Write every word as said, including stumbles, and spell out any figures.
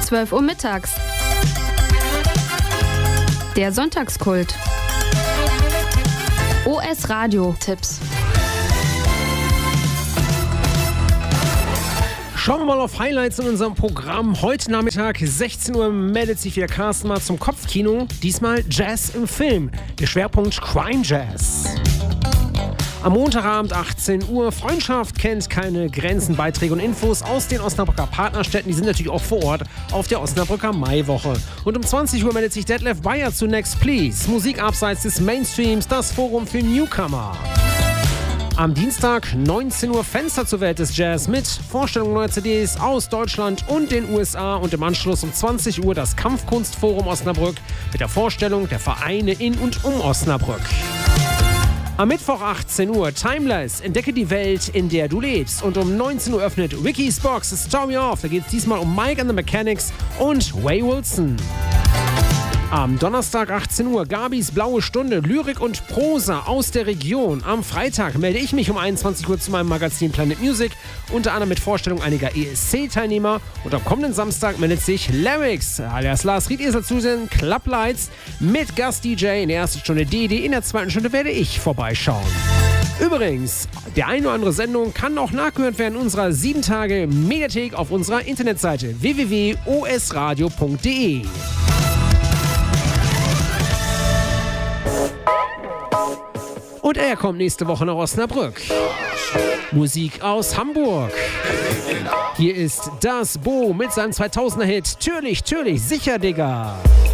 zwölf Uhr mittags. Der Sonntagskult. O S Radio Tipps. Schauen wir mal auf Highlights in unserem Programm. Heute Nachmittag, sechzehn Uhr, meldet sich wieder Carsten mal zum Kopfkino. Diesmal Jazz im Film. Der Schwerpunkt Crime Jazz. Am Montagabend, achtzehn Uhr, Freundschaft kennt keine Grenzen. Beiträge und Infos aus den Osnabrücker Partnerstädten, die sind natürlich auch vor Ort auf der Osnabrücker Maiwoche. Und um zwanzig Uhr meldet sich Detlef Bayer zu Next Please. Musik abseits des Mainstreams, das Forum für Newcomer. Am Dienstag, neunzehn Uhr, Fenster zur Welt des Jazz mit Vorstellungen neuer C Ds aus Deutschland und den U S A und im Anschluss um zwanzig Uhr das Kampfkunstforum Osnabrück mit der Vorstellung der Vereine in und um Osnabrück. Am Mittwoch achtzehn Uhr, Timeless, entdecke die Welt, in der du lebst. Und um neunzehn Uhr öffnet Ricky's Box, Story Off. Da geht es diesmal um Mike and the Mechanics und Way Wilson. Am Donnerstag achtzehn Uhr, Gabis Blaue Stunde, Lyrik und Prosa aus der Region. Am Freitag melde ich mich um einundzwanzig Uhr zu meinem Magazin Planet Music, unter anderem mit Vorstellung einiger E S C-Teilnehmer. Und am kommenden Samstag meldet sich Larix, alias Lars Riedesel, zu den Club Lights mit Gast-D J in der ersten Stunde D D, in der zweiten Stunde werde ich vorbeischauen. Übrigens, der eine oder andere Sendung kann auch nachgehört werden in unserer sieben Tage Mediathek auf unserer Internetseite w w w punkt o s radio punkt d e. Und er kommt nächste Woche nach Osnabrück. Musik aus Hamburg. Hier ist Das Bo mit seinem zweitausender-Hit Türlich, Türlich, sicher, Digga.